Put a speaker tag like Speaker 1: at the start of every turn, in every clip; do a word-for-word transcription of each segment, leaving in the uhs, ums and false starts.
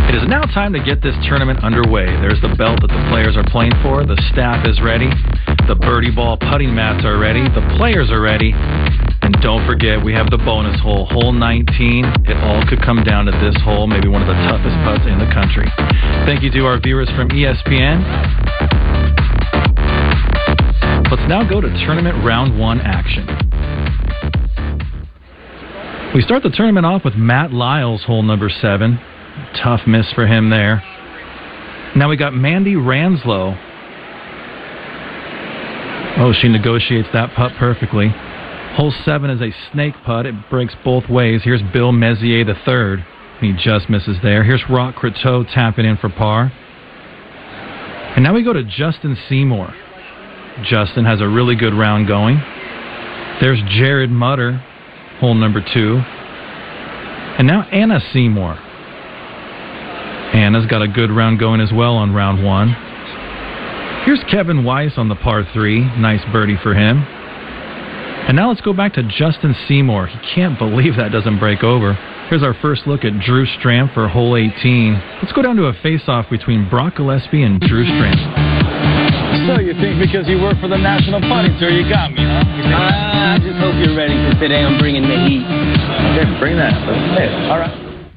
Speaker 1: It is now time to get this tournament underway. There's the belt that the players are playing for. The staff is ready. The birdie ball putting mats are ready. The players are ready. And don't forget, we have the bonus hole, hole nineteen. It all could come down to this hole, maybe one of the toughest putts in the country. Thank you to our viewers from E S P N. Let's now go to tournament round one action. We start the tournament off with Matt Lyles, hole number seven. Tough miss for him there. Now we got Mandy Ranslow. Oh, she negotiates that putt perfectly. Hole seven is a snake putt. It breaks both ways. Here's Bill Messier the third. He just misses there. Here's Rock Croteau tapping in for par. And now we go to Justin Seymour. Justin has a really good round going. There's Jared Mutter, hole number two. And now Anna Seymour. Anna's got a good round going as well on round one. Here's Kevin Weiss on the par three. Nice birdie for him. And now let's go back to Justin Seymour. He can't believe that doesn't break over. Here's our first look at Drew Stramp for hole eighteen. Let's go down to a face-off between Brock Gillespie and Drew Stramp.
Speaker 2: So you think because you work for the National Putting Tour you got me, huh?
Speaker 3: Uh, I just hope you're ready for today. I'm bringing the heat.
Speaker 2: Okay, bring that. Okay, all right.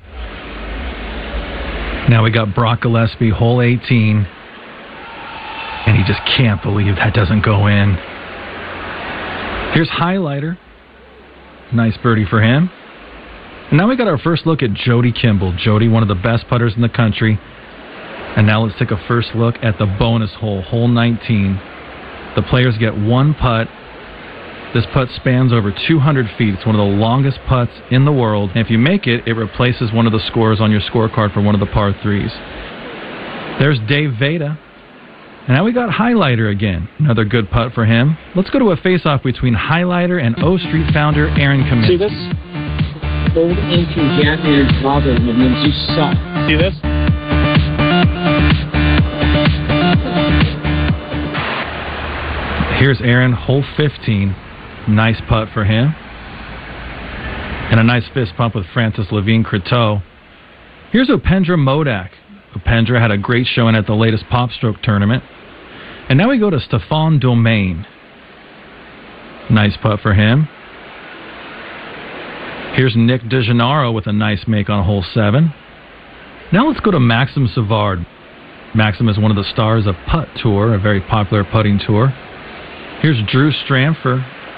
Speaker 1: Now we got Brock Gillespie, hole eighteen. And he just can't believe that doesn't go in. Here's Highlighter. Nice birdie for him. And now we got our first look at Jody Kimball. Jody, one of the best putters in the country. And now let's take a first look at the bonus hole, hole nineteen. The players get one putt. This putt spans over two hundred feet. It's one of the longest putts in the world. And if you make it, it replaces one of the scores on your scorecard for one of the par threes. There's Dave Veda. And now we got Highlighter again. Another good putt for him. Let's go to a face-off between Highlighter and O Street founder Aaron Kaminsky.
Speaker 3: See this? Old inconcatenated problem. It means you suck.
Speaker 2: See this?
Speaker 1: Here's Aaron, hole fifteen. Nice putt for him. And a nice fist pump with Francis Levine Croteau. Here's Upendra Modak. Upendra had a great showing at the latest PopStroke tournament. And now we go to Stefan Domain. Nice putt for him. Here's Nick DeGennaro with a nice make on hole seven. Now let's go to Maxim Savard. Maxim is one of the stars of Putt Tour, a very popular putting tour. Here's Drew Stramford.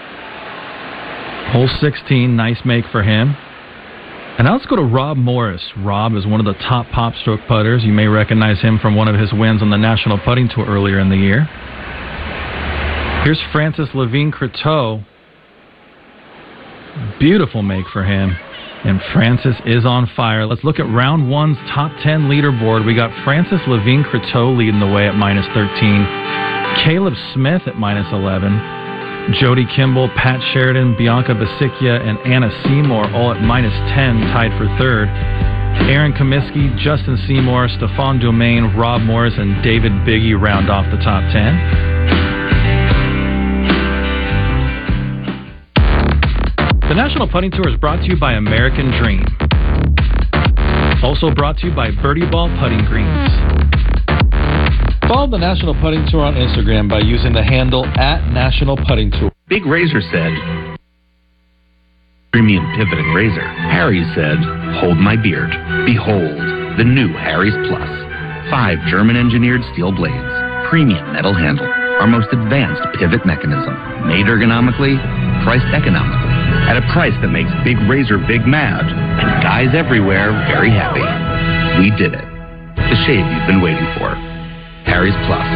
Speaker 1: Hole sixteen, nice make for him. And now let's go to Rob Morris. Rob is one of the top PopStroke putters. You may recognize him from one of his wins on the National Putting Tour earlier in the year. Here's Francis Levine Croteau. Beautiful make for him. And Francis is on fire. Let's look at round one's top ten leaderboard. We got Francis Levine Croteau leading the way at minus thirteen. Caleb Smith at minus eleven. Jody Kimball, Pat Sheridan, Bianca Basicchia, and Anna Seymour all at minus ten, tied for third. Aaron Comiskey, Justin Seymour, Stefan Domain, Rob Morris, and David Biggie round off the top ten. The National Putting Tour is brought to you by American Dream. Also brought to you by Birdie Ball Putting Greens.
Speaker 4: Follow the National Putting Tour on Instagram by using the handle at National Putting Tour.
Speaker 5: Big Razor said, premium pivoting razor. Harry said, hold my beard. Behold, the new Harry's Plus. Five German-engineered steel blades. Premium metal handle. Our most advanced pivot mechanism. Made ergonomically, priced economically. At a price that makes Big Razor big mad. And guys everywhere very happy. We did it. The shave you've been waiting for. Harry's Plus.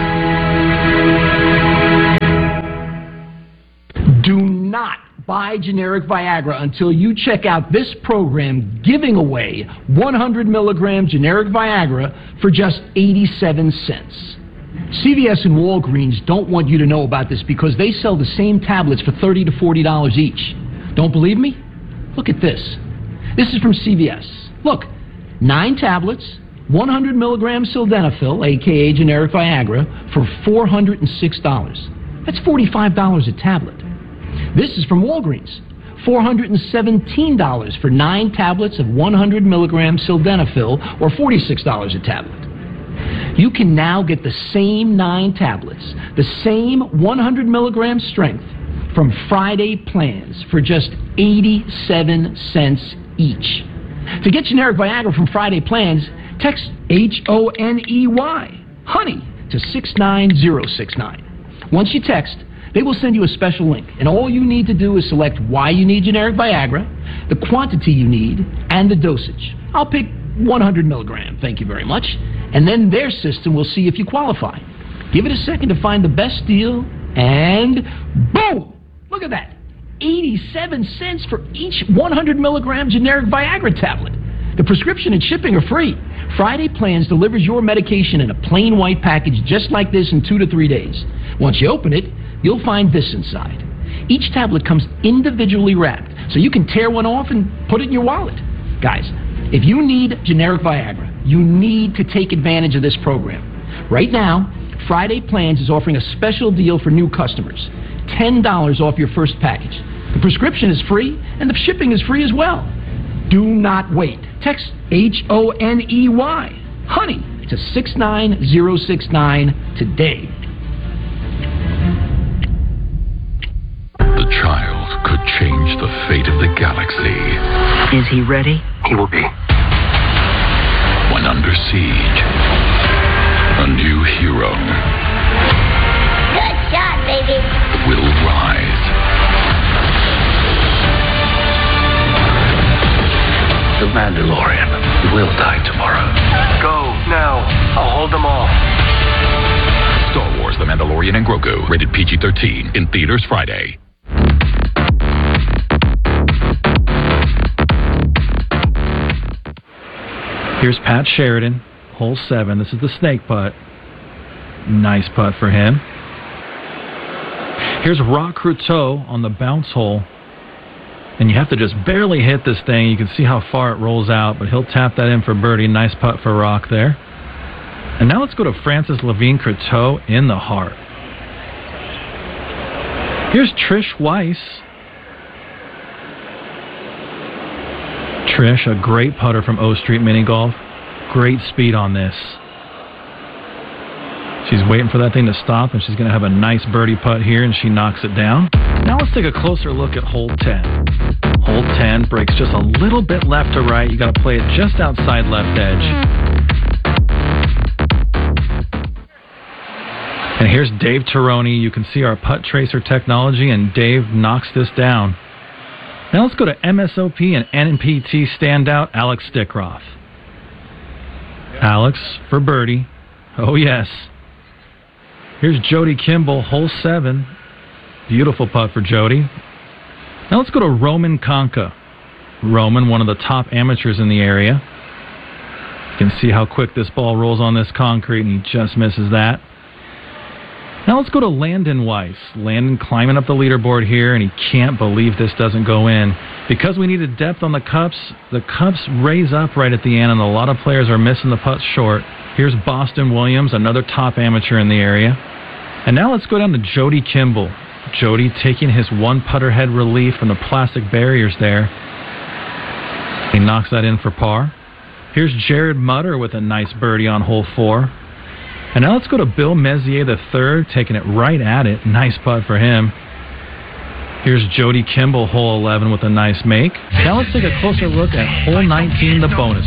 Speaker 6: Do not buy generic Viagra until you check out this program giving away one hundred milligram generic Viagra for just eighty-seven cents. C V S and Walgreens don't want you to know about this because they sell the same tablets for thirty to forty dollars each. Don't believe me? Look at this. This is from C V S. Look, nine tablets, one hundred milligram sildenafil, a k a generic Viagra, for four hundred six dollars. That's forty-five dollars a tablet. This is from Walgreens. four hundred seventeen dollars for nine tablets of one hundred milligram sildenafil, or forty-six dollars a tablet. You can now get the same nine tablets, the same one hundred milligram strength, from Friday Plans for just eighty-seven cents each. To get generic Viagra from Friday Plans, text H O N E Y, honey, to six nine zero six nine. Once you text, they will send you a special link, and all you need to do is select why you need generic Viagra, the quantity you need, and the dosage. I'll pick one hundred milligram, thank you very much, and then their system will see if you qualify. Give it a second to find the best deal, and boom! Look at that. eighty-seven cents for each one hundred milligram generic Viagra tablet. The prescription and shipping are free. Friday Plans delivers your medication in a plain white package just like this in two to three days. Once you open it, you'll find this inside. Each tablet comes individually wrapped, so you can tear one off and put it in your wallet. Guys, if you need generic Viagra, you need to take advantage of this program. Right now, Friday Plans is offering a special deal for new customers. ten dollars off your first package. The prescription is free, and the shipping is free as well. Do not wait. Text H O N E Y, honey, to six nine zero six nine today.
Speaker 7: The child could change the fate of the galaxy.
Speaker 8: Is he ready?
Speaker 7: He will be. When under siege, a new hero
Speaker 9: Good shot, baby.
Speaker 7: will rise. The Mandalorian will die tomorrow.
Speaker 10: Go, now. I'll hold them all.
Speaker 7: Star Wars The Mandalorian and Grogu, rated P G thirteen, in theaters Friday.
Speaker 1: Here's Pat Sheridan, hole seven. This is the snake putt. Nice putt for him. Here's Rock Cruteau on the bounce hole. And you have to just barely hit this thing. You can see how far it rolls out, but he'll tap that in for birdie. Nice putt for Rock there. And now let's go to Francis Levine Cruteau in the heart. Here's Trish Weiss. Trish, a great putter from O Street Mini Golf. Great speed on this. She's waiting for that thing to stop, and she's going to have a nice birdie putt here, and she knocks it down. Now let's take a closer look at hole ten. Hole ten breaks just a little bit left to right. You got to play it just outside left edge. And here's Dave Tironi. You can see our putt tracer technology, and Dave knocks this down. Now let's go to M S O P and N P T standout Alex Stickroth. Alex for birdie. Oh, yes. Here's Jody Kimball, hole seven. Beautiful putt for Jody. Now let's go to Roman Konka. Roman, one of the top amateurs in the area. You can see how quick this ball rolls on this concrete, and he just misses that. Now let's go to Landon Weiss. Landon climbing up the leaderboard here, and he can't believe this doesn't go in. Because we needed depth on the cups, the cups raise up right at the end, and a lot of players are missing the putts short. Here's Boston Williams, another top amateur in the area. And now let's go down to Jody Kimball. Jody taking his one putter head relief from the plastic barriers there. He knocks that in for par. Here's Jared Mutter with a nice birdie on hole four. And now let's go to Bill Mezier the third, taking it right at it. Nice putt for him. Here's Jody Kimball, hole eleven, with a nice make. Now let's take a closer look at hole nineteen, the bonus